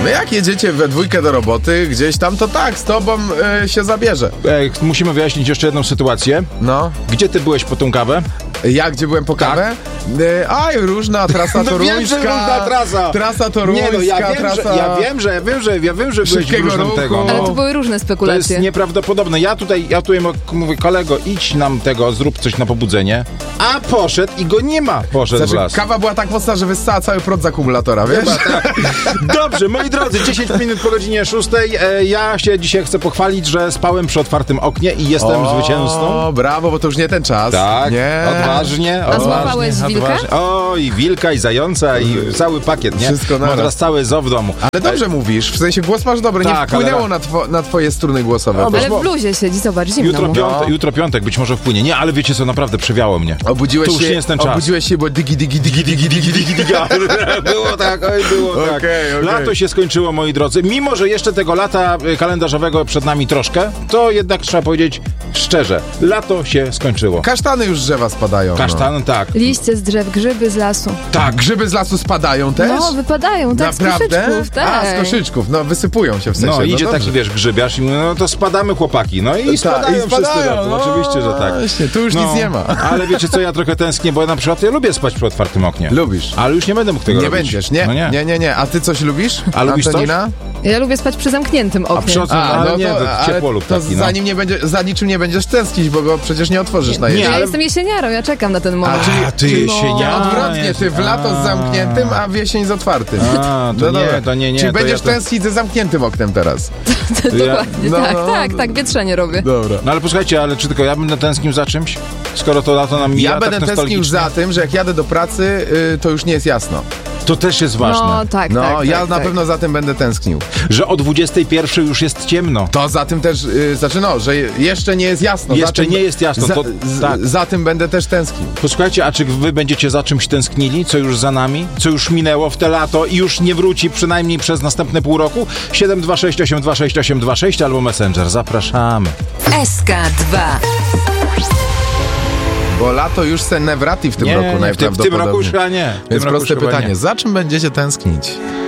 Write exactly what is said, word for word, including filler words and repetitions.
jak jedziecie we dwójkę do roboty gdzieś tam, to tak, z tobą y, się zabierze. Ej, musimy wyjaśnić jeszcze jedną sytuację. No. Gdzie ty byłeś po tą kawę? Ja gdzie byłem po kawę? Y, aj, różna trasa No toruńska. wiem, że różna trasa. Trasa toruńska, Nie, no ja wiem, trasa... że, ja wiem, że, ja wiem, że, ja wiem, że byłeś w Szybkiego różnym ruchu. tego. No. Ale to były różne To spekulacje. jest nieprawdopodobne. Ja tutaj, ja tutaj mówię, kolego, idź nam tego, zrób coś na pobudzenie. A poszedł i go nie ma. Poszedł w Znaczy, las. kawa była tak mocna, że wyssała cały prąd z akumulatora, wiesz? Dobrze, moi drodzy, dziesięć minut po godzinie szóstej. E, ja się dzisiaj chcę pochwalić, że spałem przy otwartym oknie i jestem o, zwycięzcą. O, brawo, bo to już nie ten czas. Tak, nie. odważnie, A odważnie. złapałeś wilka? O, i wilka, i zająca, i cały pakiet, nie? Wszystko Mam naraz. teraz cały zoo w domu. Ale dobrze mówisz, w sensie głos masz dobry, nie Tak, wpłynęło ale- na, two, na twoje struny głosowe. O, to- Ale w bluzie siedzi, zobacz, zimno Jutro, mu. piątek, No. jutro piątek, być może wpłynie. Nie, ale wiecie co, naprawdę przewiało mnie. Obudziłeś To już się, nie jest ten czas. Obudziłeś się, bo digi, digi, digi, digi, digi, digi, digi. Było tak, oj, było tak. Okej, okej. Lato się skończyło, moi drodzy. Mimo, że jeszcze tego lata y, kalendarzowego przed nami troszkę, to jednak trzeba powiedzieć szczerze, lato się skończyło. Kasztany już z drzewa spadają. Kasztan, tak. Liście z drzew, grzyby z lasu. No. Tak, grzyby z lasu spadają też? No, wypadają, tak, z Naprawdę? koszyczków, tak. A, z koszyczków, no wysypują się w sensie. No, idzie dobrze. taki, wiesz, grzybiarz i mówi, no to spadamy, chłopaki. No i Ta, spadają, i spadają, wszyscy razem. no, Oczywiście, że tak. Właśnie, tu już No, nic nie ma. Ale wiecie co, ja trochę tęsknię, bo ja na przykład ja lubię spać przy otwartym oknie. Lubisz. Ale już nie będę mógł tego Nie robić. będziesz, nie? No nie. nie, nie, nie. A ty coś lubisz? A lubisz coś? Antonina? Ja lubię spać przy zamkniętym oknie. przy otwartym- A, ale no nie, to, to ale ciepło lub to taki, no. za nim nie będzie, za niczym nie będziesz tęsknić, bo go przecież nie otworzysz na Nie, jesień. Ja ale- jestem jesieniarą, ja czekam na ten moment. czyli- A, ty czyli- jesieniara. Odwrotnie, ty w lato z zamkniętym, a w jesień z otwartym. A, to nie, dobra. to nie, nie. Czyli to będziesz ja to... tęsknić ze zamkniętym oknem teraz. Dokładnie, no, tak, no, tak, no. tak, wietrzenie robię. Dobra. No ale posłuchajcie, ale czy tylko ja będę tęsknił za czymś? Skoro to lato nam mija Ja tak będę tęsknił nostalgicznie. za tym, że jak jadę do pracy, y, to już nie jest jasno. To też jest ważne. No tak, No, tak, ja tak, na tak. pewno za tym będę tęsknił. Że o dwudziestej pierwszej już jest ciemno. To za tym też, y, znaczy no, że jeszcze nie jest jasno. Jeszcze za tym, nie jest jasno, Za, to- z, tak. za tym będę też tęsknił. Posłuchajcie, a czy wy będziecie za czymś tęsknili, co już za nami, co już minęło w te lato i już nie wróci przynajmniej przez następne pół roku? siedem dwa sześć osiem dwa sześć osiem dwa sześć albo Messenger. Zapraszamy. S K dwa. Bo lato już se nie wraci w tym Nie, roku nie, w tym, w najprawdopodobniej. tym roku już chyba nie. W tym Więc roku proste już chyba pytanie, nie. za czym będziecie tęsknić?